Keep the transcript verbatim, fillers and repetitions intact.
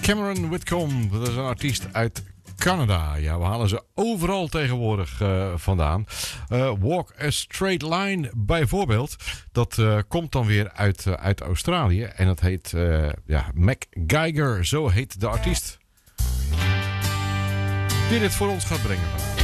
Cameron Whitcomb, dat is een artiest uit Canada. Ja, we halen ze overal tegenwoordig uh, vandaan. Uh, Walk a Straight Line bijvoorbeeld. Dat uh, komt dan weer uit, uh, uit Australië. En dat heet uh, ja, Mac Geiger, zo heet de artiest. Die dit voor ons gaat brengen vandaag.